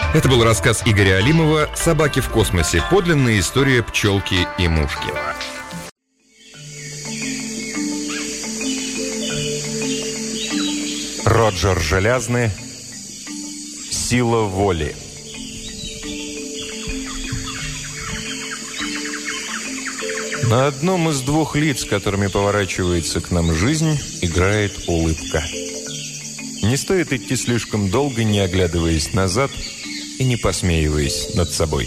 Это был рассказ Игоря Алимова «Собаки в космосе». Подлинная история пчелки и мушки. Роджер Желязный. «Сила воли». На одном из двух лиц, которыми поворачивается к нам жизнь, играет улыбка. Не стоит идти слишком долго, не оглядываясь назад и не посмеиваясь над собой.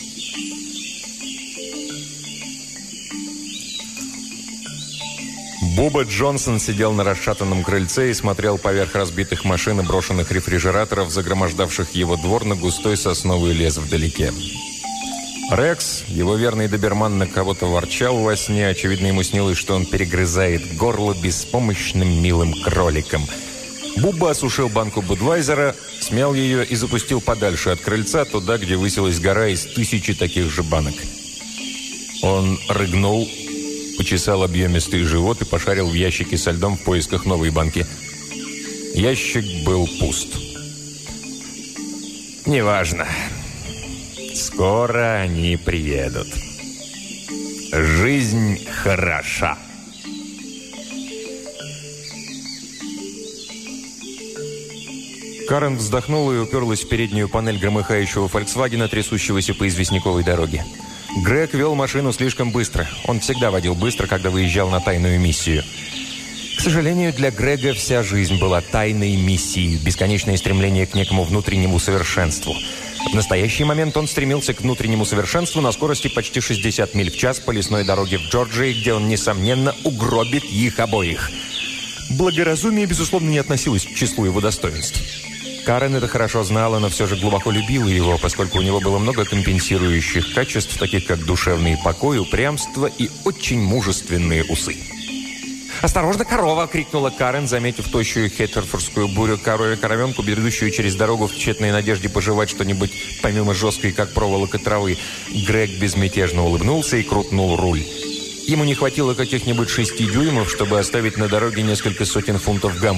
Буба Джонсон сидел на расшатанном крыльце и смотрел поверх разбитых машин и брошенных рефрижераторов, загромождавших его двор, на густой сосновый лес вдалеке. Рекс, его верный доберман, на кого-то ворчал во сне. Очевидно, ему снилось, что он перегрызает горло беспомощным милым кроликом. Буба осушил банку Будвайзера, смял ее и запустил подальше от крыльца, туда, где высилась гора из 1000 таких же банок. Он рыгнул, почесал объемистый живот и пошарил в ящике со льдом в поисках новой банки. Ящик был пуст. «Неважно. Скоро они приедут. Жизнь хороша». Карен вздохнула и уперлась в переднюю панель громыхающего «Фольксвагена», трясущегося по известняковой дороге. Грег вел машину слишком быстро. Он всегда водил быстро, когда выезжал на тайную миссию. К сожалению, для Грега вся жизнь была тайной миссией, бесконечное стремление к некому внутреннему совершенству. В настоящий момент он стремился к внутреннему совершенству на скорости почти 60 миль в час по лесной дороге в Джорджии, где он, несомненно, угробит их обоих. Благоразумие, безусловно, не относилось к числу его достоинств. Карен это хорошо знала, но все же глубоко любила его, поскольку у него было много компенсирующих качеств, таких как душевный покой, упрямство и очень мужественные усы. «Осторожно, корова!» — крикнула Карен, заметив тощую хеттерфордскую бурю коровенку, бредущую через дорогу в тщетной надежде пожевать что-нибудь помимо жесткой, как проволока, травы. Грег безмятежно улыбнулся и крутнул руль. Ему не хватило каких-нибудь 6 дюймов, чтобы оставить на дороге несколько сотен фунтов гамбургеров.